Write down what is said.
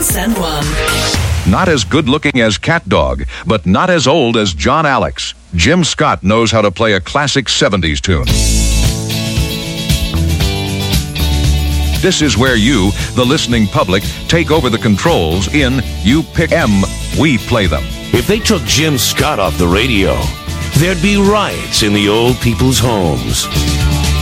San Juan. Not as good-looking as Cat Dog, but not as old as John Alex. Jim Scott knows how to play a classic 70s tune. This is where you, the listening public, take over the controls in You Pick 'Em, We Play Them. If they took Jim Scott off the radio, there'd be riots in the old people's homes.